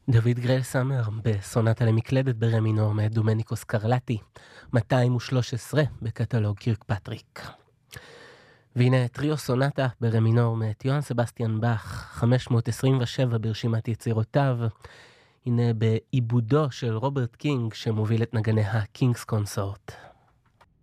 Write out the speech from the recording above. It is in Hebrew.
דוד גרייל סאמר בסונטה למקלדת ברה מינור מאת דומניקו סקרלטי, 213 בקטלוג קירקפטריק. והנה טריו סונטה ברה מינור מאת יוהאן סבסטיאן באך, 527 ברשימת יצירותיו. הנה בעיבודו של רוברט קינג שמוביל את נגני הקינגס קונסורט.